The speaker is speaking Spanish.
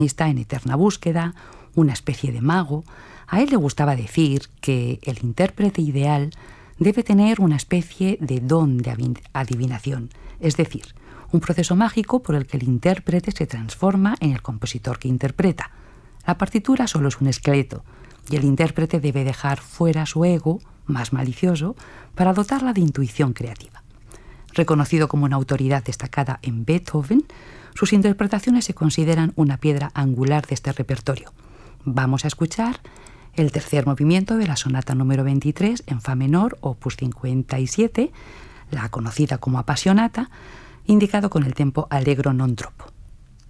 Está en eterna búsqueda, una especie de mago. A él le gustaba decir que el intérprete ideal debe tener una especie de don de adivinación, es decir, un proceso mágico por el que el intérprete se transforma en el compositor que interpreta. La partitura solo es un esqueleto y el intérprete debe dejar fuera su ego, más malicioso, para dotarla de intuición creativa. Reconocido como una autoridad destacada en Beethoven, sus interpretaciones se consideran una piedra angular de este repertorio. Vamos a escuchar el tercer movimiento de la sonata número 23 en fa menor, opus 57, la conocida como Appassionata, indicado con el tempo allegro non troppo.